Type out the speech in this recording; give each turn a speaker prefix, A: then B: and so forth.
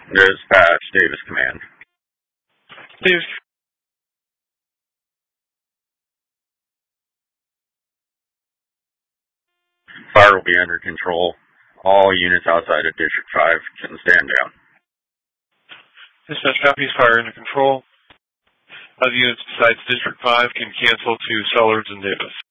A: Dispatch, Davis Command.
B: Davis.
A: Fire will be under control. All units outside of District 5 can stand down.
B: Dispatch copies, fire under control. Other units besides District 5 can cancel to Sellards and Davis.